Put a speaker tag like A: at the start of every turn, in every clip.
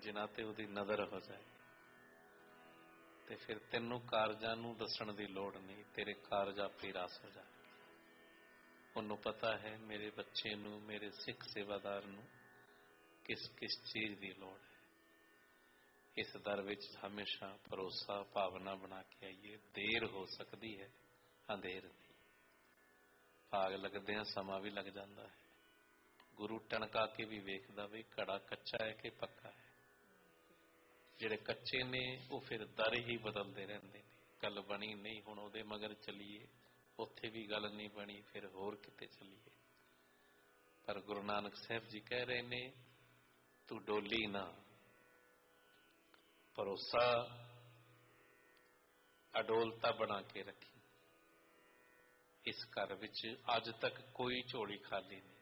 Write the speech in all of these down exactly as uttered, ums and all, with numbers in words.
A: जिन्हां ते उहदी नज़र हो जाए तो फिर तैनूं कारजां नूं दस्सण दी लोड़ नहीं, तेरे कारज आपे रास हो जाए। उन्होंने पता है मेरे बच्चे नूं, मेरे सिख सेवादार नूं किस किस चीज़ की लोड़ है। इस दर विच हमेशा भरोसा भावना बना के आइए। देर हो सकती है, अंधेर नहीं। भाग लगदे समा भी लग जाता है। गुरु टणका के भी वेखदा भी घड़ा कच्चा है कि पक्का है। जिहड़े कच्चे ने वो फिर दर ही बदलते रहंदे ने। गल बनी नहीं, हुण उहदे मगर चलीए, उत्थे भी गल नहीं बनी, फिर होर किते चलीए। पर गुरु नानक साहब जी कह रहे ने, तू डोली ना, भरोसा अडोलता बना के रखी। इस घर विच अज तक कोई झोली खाली नहीं।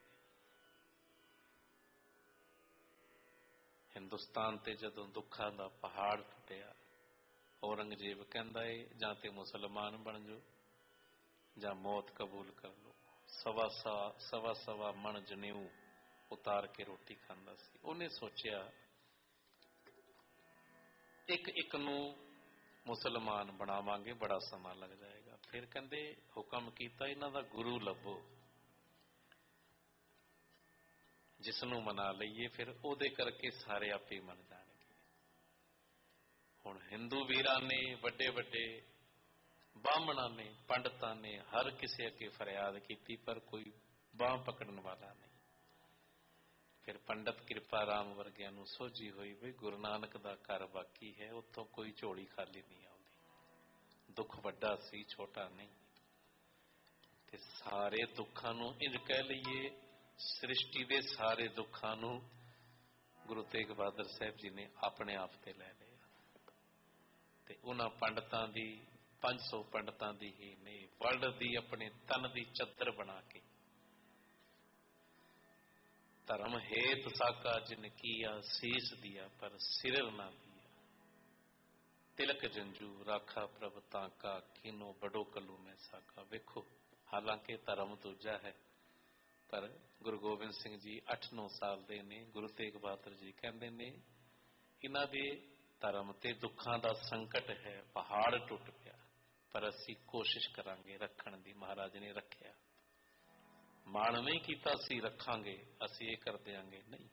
A: हिंदुस्तान ते जदों दुखा दा पहाड़ टुटिया, औरंगजेब कहंदा है जां ते मुसलमान बन जाओ जां मौत कबूल कर लो। सवा सवा सवा सवा मन जनेऊ उतार के रोटी खांदा सी। उन्हें सोचिया एक एक नूं मुसलमान बनावांगे, बड़ा समा लग जाएगा। फिर कहंदे हुक्म कीता इन्हां दा गुरु लभो, जिसनों मना लईए फिर ओदे करके सारे आपे मन जाणगे। हुण हिंदू वीरां ने, वड्डे वड्डे बामणां ने, पंडितां ने हर किसी अगे फरियाद की, पर कोई बांह पकड़न वाला नहीं। फिर पंडित कृपा राम वर्गियां नूं सोझी हुई भी गुरु नानक दा घर बाकी है, उत्थों कोई झोली खाली नहीं आउंदी। दुख वड्डा सी, छोटा नहीं। ते सारे दुखां नूं इंज कह लईए, सृष्टि दे सारे दुखां नूं गुरु तेग बहादुर साहब जी ने अपने आप ते लै लिया। ते उन्हां पंडितां दी, पांच सौ पंडितां दी ही नहीं, वर्ल्ड दी अपने तन दी चद्दर बना के, धर्म हेत साका जिन किया शीस दिया पर सिर ना दिया। तिलक जंजू राखा प्रभ ताका, किनो बड़ो कलू में साका। वेखो हालांकि धर्म दूजा है, पर गुरु गोबिंद सिंह जी अठ नौ साल दे ने। गुरु तेग बहादुर जी कहते ने इन्हां दे धर्म ते दुखां दा संकट है, पहाड़ टुट पिया, पर असी कोशिश करांगे रखण दी। महाराज ने रखिया, माण नहीं कीता सी रखांगे, असी ये कर देंगे नहीं।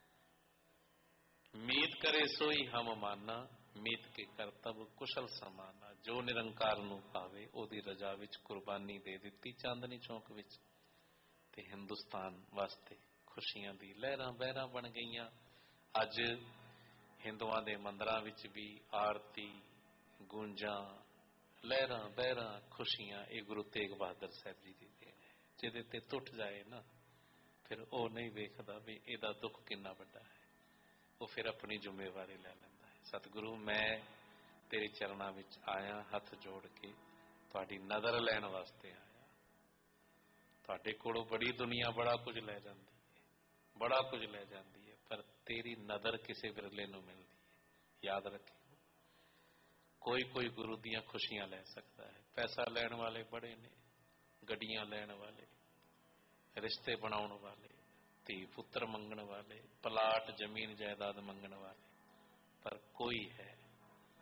A: मीत करे सोई हम माना, मीत के करतब कुशल समाना। जो निरंकार नूं पावे ओदी रजा विच कुर्बानी दे दिती चांदनी चौक विच। ते हिंदुस्तान वास्ते खुशियां दी लहरां बहरां बन गईयां। अज हिंदुआं दे मंदिरां विच भी आरती, गूंजां, लहरां बहरां, खुशियां, ये गुरु तेग बहादुर साहब जी दी देन है। जिहदे ते टुट जाए ना, फिर वह नहीं वेखदा भी इहदा दुख कितना वड्डा है, वो फिर अपनी जिम्मेवारी लै लैंदा है। सतगुरु मैं तेरे चरणों विच आया, हथ जोड़ के तुहाडी नज़र लैण वास्ते आया। तुहाडे कोलों बड़ी दुनिया बड़ा कुछ लै जांदी है, बड़ा कुछ लै जांदी है, पर तेरी नज़र किसी विरले नूं मिलदी है। याद रखियो, कोई कोई गुरु दियां खुशियां लै सकता है। पैसा लैण वाले बड़े ने, गड्डियां लैण वाले, रिश्ते बनाउण वाले, धी पुत्र मंगण वाले, प्लाट जमीन जायदाद मंगण वाले, पर कोई है